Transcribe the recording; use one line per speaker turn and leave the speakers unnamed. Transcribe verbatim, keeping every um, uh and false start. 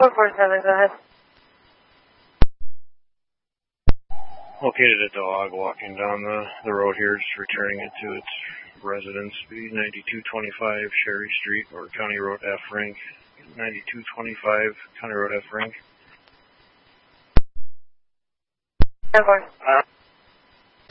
four four seven, go ahead.
Located a dog walking down the, the road here, just returning it to its residence, ninety-two twenty-five Sherry Street, or County Road F Rink. ninety-two twenty-five County Road F Rink.
ten four.
Uh,